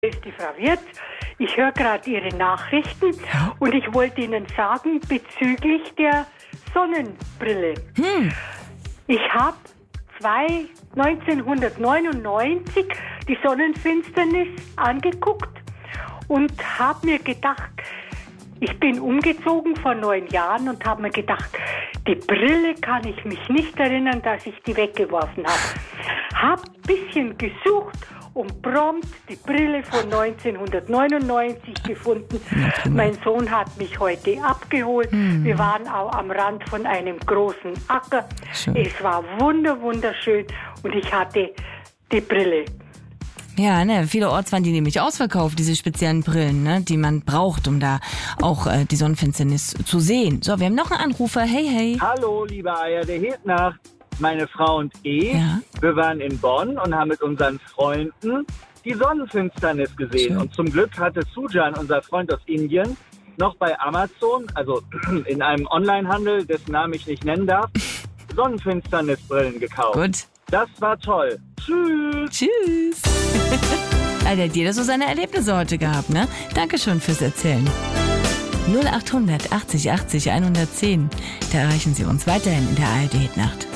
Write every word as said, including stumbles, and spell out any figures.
Hier ist die Frau Wirz. Ich höre gerade Ihre Nachrichten und ich wollte Ihnen sagen bezüglich der Sonnenbrille. Hm. Ich habe neunzehnhundertneunundneunzig die Sonnenfinsternis angeguckt und habe mir gedacht, ich bin umgezogen vor neun Jahren und habe mir gedacht, die Brille kann ich mich nicht erinnern, dass ich die weggeworfen habe. Habe ein bisschen gesucht und prompt die Brille von neunzehnhundertneunundneunzig gefunden. Mein Sohn hat mich heute abgeholt. Mhm. Wir waren auch am Rand von einem großen Acker. Schön. Es war wunder, wunderschön und ich hatte die Brille. Ja, ne, vielerorts waren die nämlich ausverkauft, diese speziellen Brillen, ne, die man braucht, um da auch äh, die Sonnenfinsternis zu sehen. So, wir haben noch einen Anrufer. Hey, hey. Hallo, liebe Eier der Hednacht. Meine Frau und ich, ja. wir waren in Bonn und haben mit unseren Freunden die Sonnenfinsternis gesehen. Schön. Und zum Glück hatte Sujan, unser Freund aus Indien, noch bei Amazon, also in einem Onlinehandel, dessen Namen ich nicht nennen darf, Sonnenfinsternisbrillen gekauft. Gut. Das war toll. Tschüss. Tschüss. Alter, hat jeder so seine Erlebnisse heute gehabt, ne? Dankeschön fürs Erzählen. null acht hundert achtzig achtzig hundertzehn. Da erreichen Sie uns weiterhin in der A R D-Nacht.